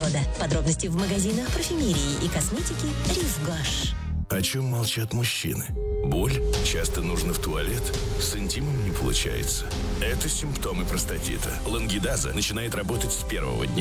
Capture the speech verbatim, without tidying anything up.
года. Подробности в магазинах парфюмерии и косметики «Рив Гош». О чем молчат мужчины? Боль? Часто нужно в туалет? С интимом не получается. Это симптомы простатита. Лангидаза начинает работать с первого дня